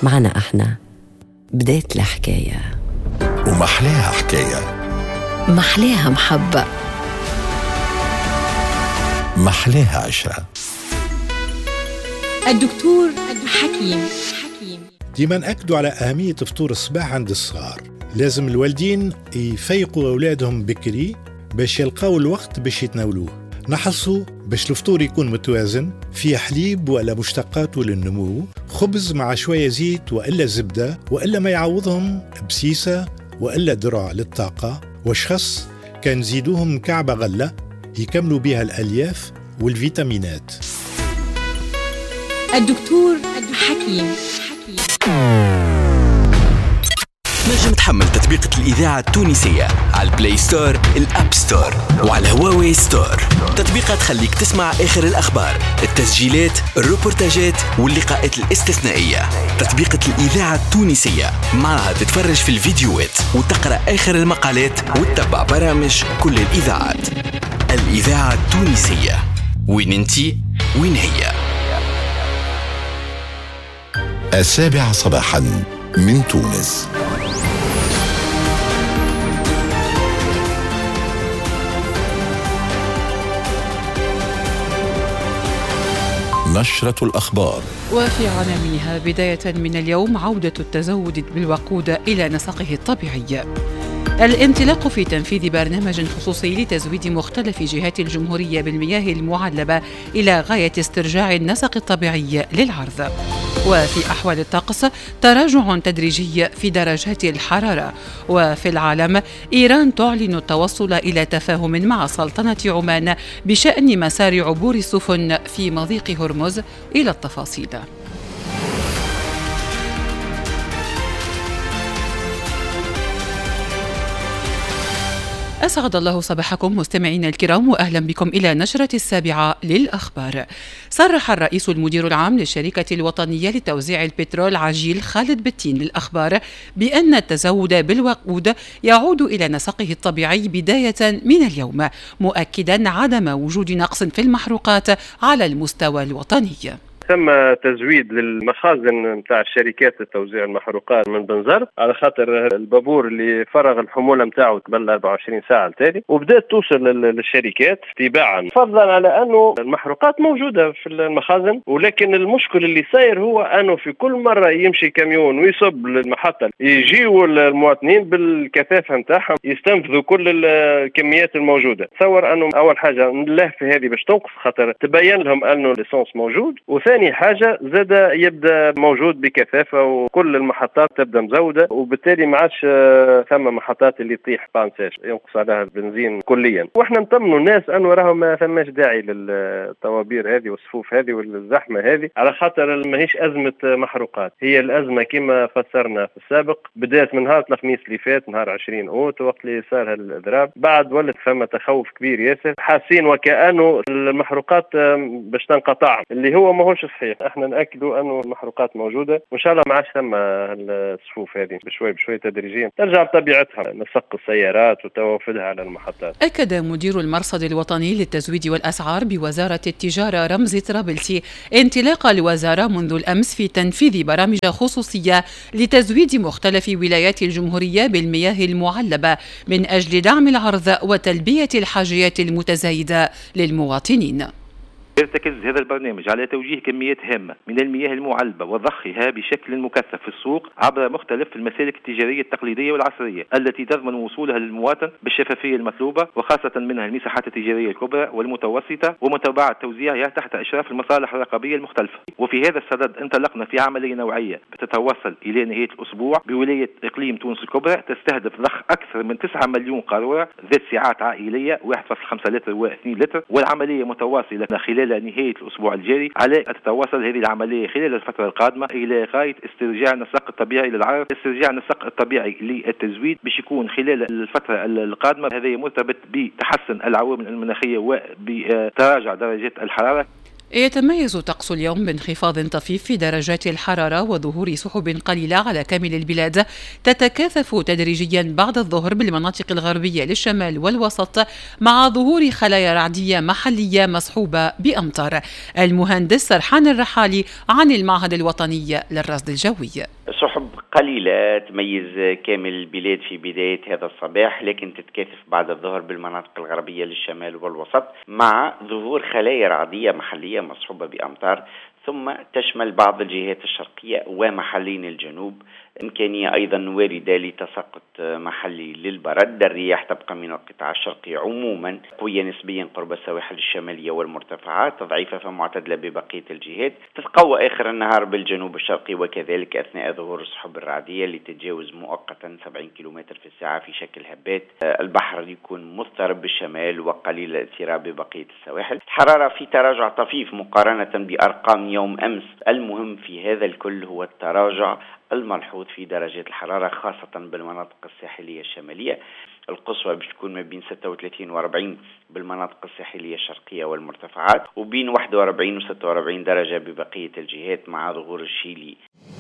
معنا احنا بداية الحكاية، ومحلاها حكاية، محلاها محبة، محلاها عشرة. الدكتور حكيم. ديما نأكدوا على أهمية فطور الصباح عند الصغار. لازم الوالدين يفيقوا أولادهم بكري باش يلقاو الوقت باش يتناولوه. نحصوا باش الفطور يكون متوازن، فيه حليب وإلا مشتقات للنمو، خبز مع شوية زيت وإلا زبدة، وإلا ما يعوضهم بسيسة وإلا درع للطاقة، وشخص كان زيدوهم كعبة غلة يكملوا بها الألياف والفيتامينات. الدكتور حكيم. نجم تحمل تطبيقة الإذاعة التونسية على البلاي ستور، الأب ستور، وعلى هواوي ستور. تطبيقات تخليك تسمع آخر الأخبار، التسجيلات، الروبورتاجات واللقاءات الاستثنائية. تطبيقة الإذاعة التونسية معها تتفرج في الفيديوهات وتقرأ آخر المقالات وتتبع برامج كل الإذاعات. الإذاعة التونسية، وين انتي وين هي. 7 صباحا من تونس. نشرة الأخبار. وفي عناوينها: بداية من اليوم عودة التزود بالوقود إلى نسقه الطبيعي. الانطلاق في تنفيذ برنامج خصوصي لتزويد مختلف جهات الجمهورية بالمياه المعلبة إلى غاية استرجاع النسق الطبيعي للعرض. وفي أحوال الطقس تراجع تدريجي في درجات الحرارة. وفي العالم إيران تعلن التوصل إلى تفاهم مع سلطنة عمان بشأن مسار عبور السفن في مضيق هرمز. إلى التفاصيل. أسعد الله صباحكم مستمعينا الكرام، وأهلا بكم إلى نشرة 7 للأخبار. صرح الرئيس المدير العام للشركة الوطنية لتوزيع البترول عجيل خالد بتين للأخبار بأن التزود بالوقود يعود إلى نسقه الطبيعي بداية من اليوم، مؤكدا عدم وجود نقص في المحروقات على المستوى الوطني. تم تزويد للمخازن نتاع الشركات لتوزيع المحروقات من بنزرت، على خاطر البابور اللي فرغ الحمولة نتاعو قبل 24 ساعة التالي، وبدأت توصل للشركات تباعا، فضلا على أنه المحروقات موجودة في المخازن. ولكن المشكل اللي صاير هو أنه في كل مرة يمشي كاميون ويصب للمحطة يجيوا المواطنين بالكثافة نتاعهم يستنفذوا كل الكميات الموجودة. تصور أنه أول حاجة اللهفة هذه باش تنقص، خاطر تبين لهم أنه ليسونس موجود، ثاني حاجة زاد يبدأ موجود بكثافة وكل المحطات تبدأ مزودة، وبالتالي ما عادش ثم محطات اللي تطيح بانساج ينقص عليها البنزين كليا. واحنا نطمنوا الناس انه راهم ما ثماش داعي للطوابير هذه والصفوف هذه والزحمة هذه، على خاطر ماهيش أزمة محروقات. هي الأزمة كما فسرنا في السابق بدأت من نهار الخميس اللي فات، نهار 20 أوت، وقت اللي صار هالإضراب. بعد ولد ثم تخوف كبير ياسر، حاسين وكأنه المحروقات باش تنقطع، اللي هو ماهوش صحيح. احنا نأكدوا انه المحروقات موجودة، وان شاء الله ما عادش ثم الصفوف هذه بشوي بشوي تدريجيا ترجع لطبيعتها، نسق السيارات وتوافدها على المحطات. أكد مدير المرصد الوطني للتزويد والأسعار بوزارة التجارة رمزي طرابلسي انطلاق الوزارة منذ الأمس في تنفيذ برامج خصوصية لتزويد مختلف ولايات الجمهورية بالمياه المعلبة من أجل دعم العرض وتلبية الحاجيات المتزايدة للمواطنين. يرتكز هذا البرنامج على توجيه كميات هامة من المياه المعلبة وضخها بشكل مكثف في السوق عبر مختلف المسالك التجارية التقليدية والعصرية التي تضمن وصولها للمواطن بالشفافية المطلوبة، وخاصة منها المساحات التجارية الكبرى والمتوسطة، ومتابعة توزيعها تحت إشراف المصالح الرقابية المختلفة. وفي هذا الصدد انطلقنا في عملية نوعية بتتوصل إلى نهاية الأسبوع بولاية إقليم تونس الكبرى، تستهدف ضخ أكثر من 9 مليون قارورة ذات سعات عائلية 1.5 لتر و2 لتر، والعملية متواصلة خلال نهاية الأسبوع الجاري، على أن تتواصل هذه العملية خلال الفترة القادمة إلى غاية استرجاع النسق الطبيعي للعرض، استرجاع النسق الطبيعي للتزويد، باش يكون خلال الفترة القادمة. هذا مرتبط بتحسن العوامل المناخية وبتراجع درجات الحرارة. يتميز طقس اليوم بانخفاض طفيف في درجات الحرارة وظهور سحب قليلة على كامل البلاد تتكاثف تدريجيا بعد الظهر بالمناطق الغربية للشمال والوسط مع ظهور خلايا رعدية محلية مصحوبة بأمطار. المهندس سرحان الرحالي عن المعهد الوطني للرصد الجوي. سحب قليلة تميز كامل البلاد في بداية هذا الصباح، لكن تتكاثف بعد الظهر بالمناطق الغربية للشمال والوسط مع ظهور خلايا رعدية محلية مصحوبة بأمطار، ثم تشمل بعض الجهات الشرقية ومحلين الجنوب. إمكانية أيضا واردة لتساقط محلي للبرد. الرياح تبقى من القطاع الشرقي عموما قوية نسبيا قرب السواحل الشمالية والمرتفعات، ضعيفة فمعتدلة ببقية الجهات، تتقوى آخر النهار بالجنوب الشرقي وكذلك أثناء ظهور السحب الرعدية اللي تتجاوز مؤقتا 70 كيلومتر في الساعة في شكل هبات. البحر يكون مضطرب بالشمال وقليل الاضطراب ببقية السواحل. الحرارة في تراجع طفيف مقارنة بأرقام يوم أمس. المهم في هذا الكل هو التراجع الملحوظ في درجات الحرارة خاصة بالمناطق الساحلية الشمالية. القصوى بتكون ما بين 36 و40 بالمناطق الساحلية الشرقية والمرتفعات، وبين 41 و46 درجة ببقية الجهات مع ظهور الشيلي.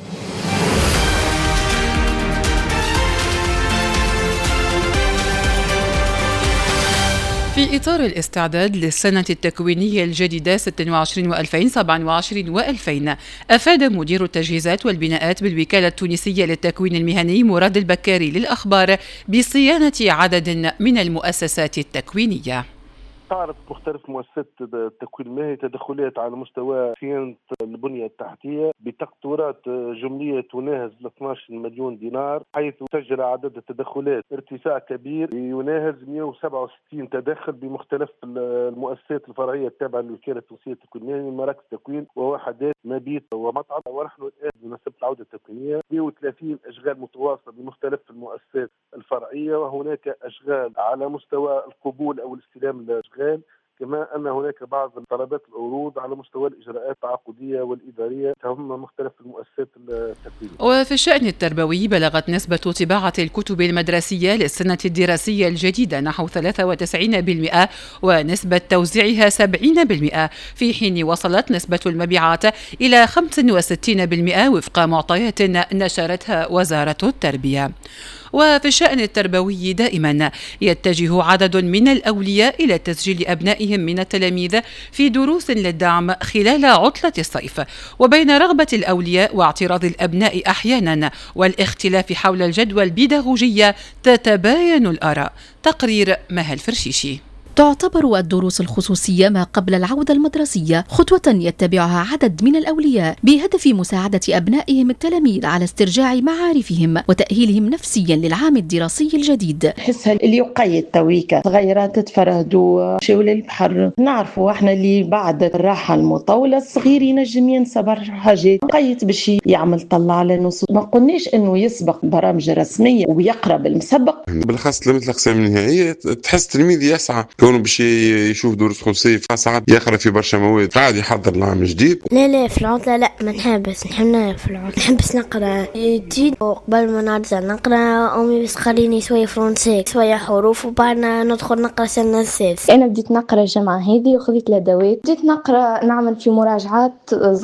في إطار الاستعداد للسنة التكوينية الجديدة 26 و2027 و2000، أفاد مدير التجهيزات والبناءات بالوكالة التونسية للتكوين المهني مراد البكاري للأخبار بصيانة عدد من المؤسسات التكوينية. تعرف مختلف مؤسسات التكوين المهني تدخلات على مستوى صيانة البنية التحتية بتقديرات جملية تناهز 12 مليون دينار، حيث سجل عدد التدخلات ارتفاع كبير يناهز 167 تدخل بمختلف المؤسسات الفرعية التابعة للوكالة التونسية للتكوين المهني، مراكز تكوين ووحدات مبيت ومطعم. ونحن الآن بمناسبة العودة التكوينية 130 أشغال متواصلة بمختلف المؤسسات الفرعية، وهناك أشغال على مستوى القبول أو الاستلام الأشغال، كما أن هناك بعض طلبات العروض على مستوى الإجراءات التعاقدية والإدارية تهم مختلف المؤسسات التكوينية. وفي الشأن التربوي بلغت نسبة طباعة الكتب المدرسية للسنة الدراسية الجديدة نحو 93% ونسبة توزيعها 70%، في حين وصلت نسبة المبيعات إلى 65% وفق معطيات نشرتها وزارة التربية. وفي الشأن التربوي دائما يتجه عدد من الأولياء إلى تسجيل أبنائهم من التلاميذ في دروس للدعم خلال عطلة الصيف، وبين رغبة الأولياء واعتراض الأبناء أحيانا والاختلاف حول الجدوى البيداغوجية تتباين الآراء. تقرير مها الفرشيشي. تعتبر الدروس الخصوصية ما قبل العودة المدرسية خطوة يتبعها عدد من الأولياء بهدف مساعدة أبنائهم التلاميذ على استرجاع معارفهم وتأهيلهم نفسيا للعام الدراسي الجديد. حسها اللي يقيد تويكا صغيرات تتفرهدوا شو للبحر، نعرفوا احنا اللي بعد الراحة المطولة الصغير ينجم ينسى برشا حاجات، قيد باش يعمل طلع على نص. ما قلناش انه يسبق برامج رسمية ويقرأ بالمسبق. بالخاص لمثل الأقسام النهائية تحس تلميذ يسعى كونه باش يشوف دروس خصوصية، ساعات يقرأ في برشا مواد قاعد يحضر العام الجديد. لا في العطلة لا ما نحبس في العطلة نحبس نقرأ جديد، وقبل ما نرجع نقرأ أمي بس خليني شوية فرنسي شوية حروف وبعدنا ندخل نقرأ سنة السادس. أنا بديت نقرأ الجامعة هذه وخذيت الأدوات، بديت نقرأ نعمل في مراجعات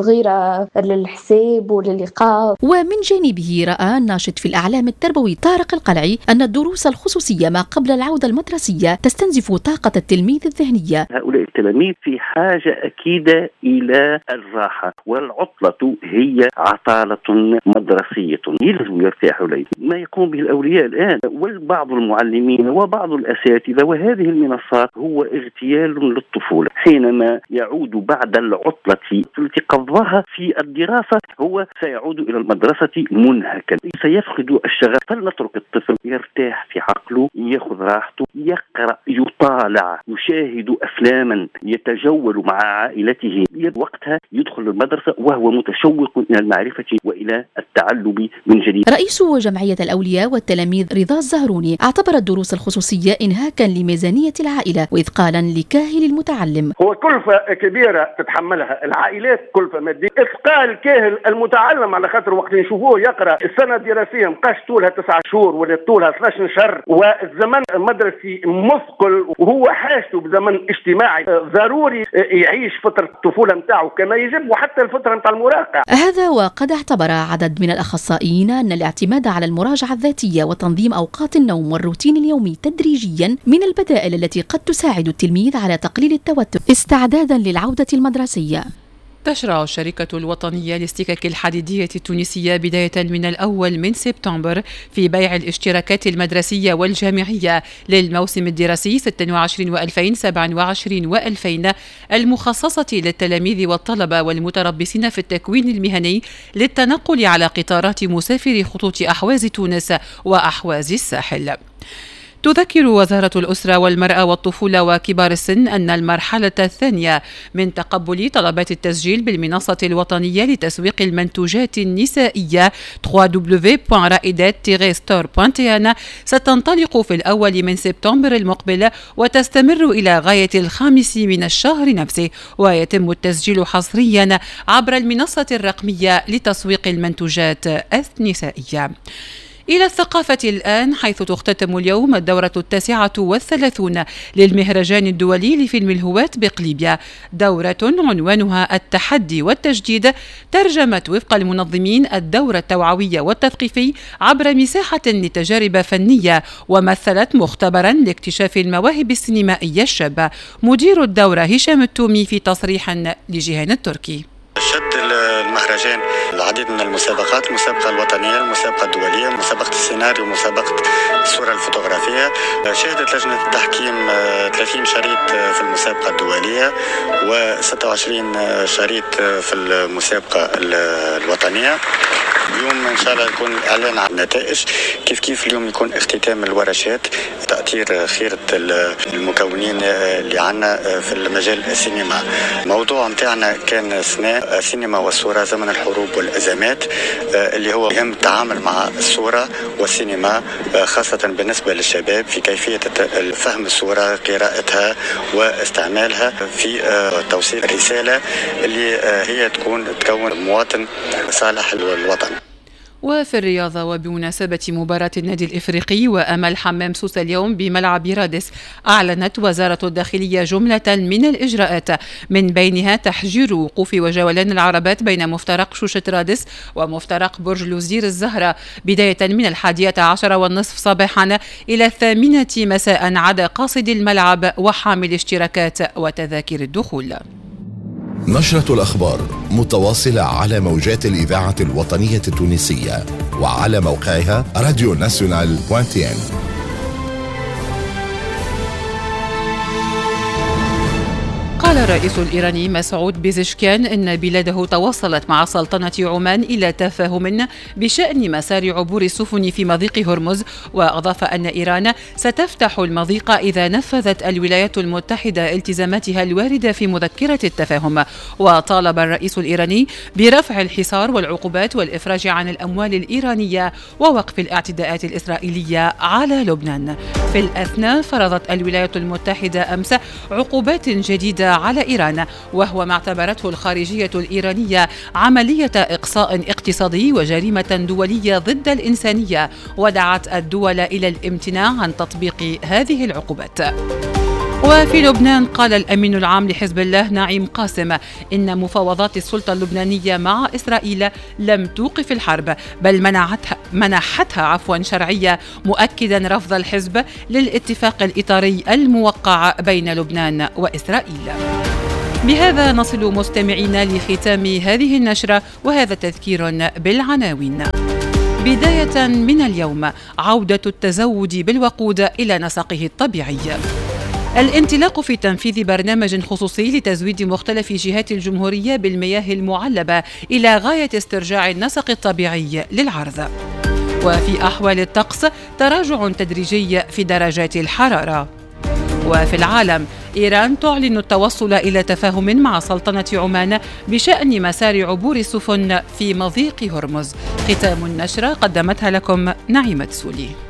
صغيرة للحساب وللإيقاف. ومن جانبه رأى الناشط في الإعلام التربوي طارق القلعي أن الدروس الخصوصية ما قبل العودة المدرسية تستنزف طاقة التلميذ الذهنية. هؤلاء التلاميذ في حاجة أكيدة إلى الراحة، والعطلة هي عطالة مدرسية يلزم يرتاحوا إليه. ما يقوم به الأولياء الآن وبعض المعلمين وبعض الأساتذة وهذه المنصات هو اغتيال للطفولة. حينما يعود بعد العطلة التي قضاها في الدراسة هو سيعود إلى المدرسة منهكا، سيفقد الشغف. فلنترك الطفل يرتاح في عقله، يأخذ راحته، يقرأ، يطالع، يشاهد أفلاما، يتجول مع عائلته، وقتها يدخل المدرسة وهو متشوق إلى المعرفة وإلى التعلم من جديد. رئيس جمعية الأولياء والتلاميذ رضا الزهروني اعتبر الدروس الخصوصية إنهاكا لميزانية العائلة وإثقالا لكاهل المتعلم. هو كلفة كبيرة تتحملها العائلات، كلفة مادية، إثقال كاهل المتعلم على خاطر وقت نشوفوه يقرأ السنة الدراسية مقاش طولها 9 شهور ولا طولها 12 شهر، والزمن المدرسي مثقل وهو وحاجته بزمن اجتماعي ضروري يعيش فترة الطفولة متاعه كما يجب، وحتى الفترة متاع المراهقة. هذا وقد اعتبر عدد من الأخصائيين أن الاعتماد على المراجعة الذاتية وتنظيم أوقات النوم والروتين اليومي تدريجيا من البدائل التي قد تساعد التلميذ على تقليل التوتر استعدادا للعودة المدرسية. تشرع الشركة الوطنية لاستكاك الحديدية التونسية بداية من 1 سبتمبر في بيع الاشتراكات المدرسية والجامعية للموسم الدراسي 26 و2027 و2000 المخصصة للتلاميذ والطلبة والمتربصين في التكوين المهني للتنقل على قطارات مسافري خطوط أحواز تونس وأحواز الساحل. تذكر وزارة الأسرة والمرأة والطفولة وكبار السن أن المرحلة الثانية من تقبل طلبات التسجيل بالمنصة الوطنية لتسويق المنتوجات النسائية www.raidet-store.tn ستنطلق في 1 سبتمبر المقبل وتستمر إلى غاية 5 من الشهر نفسه، ويتم التسجيل حصريا عبر المنصة الرقمية لتسويق المنتوجات النسائية. إلى الثقافة الآن، حيث تختتم اليوم الدورة 39 للمهرجان الدولي لفيلم الهواة بقليبيا، دورة عنوانها التحدي والتجديد، ترجمت وفق المنظمين الدورة التوعوية والتثقيفي عبر مساحة لتجارب فنية، ومثلت مختبرا لاكتشاف المواهب السينمائية الشابة. مدير الدورة هشام التومي في تصريح لجيهان التركي. شد المهرجان العديد من المسابقات، المسابقة الوطنية، المسابقة الدولية، مسابقة السيناريو، مسابقة الصورة الفوتوغرافية. شهدت لجنة التحكيم 30 شريط في المسابقة الدولية و26 شريط في المسابقة الوطنية. اليوم إن شاء الله يكون إعلان عن النتائج، كيف اليوم يكون اختتام الورشات، تأثير خيرة المكونين اللي عنا في المجال السينما. الموضوع متاعنا كان السينما والصورة زمن الحروب والأزمات، اللي هو يهم التعامل مع الصورة والسينما خاصة بالنسبة للشباب في كيفية فهم الصورة، قراءتها واستعمالها في توصيل الرسالة اللي هي تكون مواطن صالح للوطن. وفي الرياضة، وبمناسبة مباراة النادي الإفريقي وأمل حمام سوسة اليوم بملعب رادس، أعلنت وزارة الداخلية جملة من الإجراءات، من بينها تحجير وقوف وجولان العربات بين مفترق شوشة رادس ومفترق برج لوزير الزهرة بداية من 11:30 صباحا إلى 8 مساء عدا قاصد الملعب وحامل اشتراكات وتذاكر الدخول. نشرة الأخبار متواصلة على موجات الإذاعة الوطنية التونسية وعلى موقعها radionational.tn. قال الرئيس الإيراني مسعود بيزشكيان إن بلاده تواصلت مع سلطنة عمان إلى تفاهم بشأن مسار عبور السفن في مضيق هرمز، وأضاف أن إيران ستفتح المضيق إذا نفذت الولايات المتحدة التزاماتها الواردة في مذكرة التفاهم. وطالب الرئيس الإيراني برفع الحصار والعقوبات والإفراج عن الأموال الإيرانية ووقف الاعتداءات الإسرائيلية على لبنان. في الأثناء، فرضت الولايات المتحدة أمس عقوبات جديدة على إيران، وهو ما اعتبرته الخارجية الإيرانية عملية إقصاء اقتصادي وجريمة دولية ضد الإنسانية، ودعت الدول إلى الامتناع عن تطبيق هذه العقوبات. وفي لبنان، قال الأمين العام لحزب الله نعيم قاسم إن مفاوضات السلطة اللبنانية مع إسرائيل لم توقف الحرب، بل منحتها شرعية، مؤكدا رفض الحزب للاتفاق الإطاري الموقع بين لبنان وإسرائيل. بهذا نصل مستمعينا لختام هذه النشرة، وهذا تذكير بالعناوين. بداية من اليوم، عودة التزود بالوقود إلى نسقه الطبيعي. الانطلاق في تنفيذ برنامج خصوصي لتزويد مختلف جهات الجمهورية بالمياه المعلبة إلى غاية استرجاع النسق الطبيعي للعرض. وفي أحوال الطقس، تراجع تدريجي في درجات الحرارة. وفي العالم، إيران تعلن التوصل إلى تفاهم مع سلطنة عمان بشأن مسار عبور السفن في مضيق هرمز. ختام النشرة قدمتها لكم نعيمة سولي.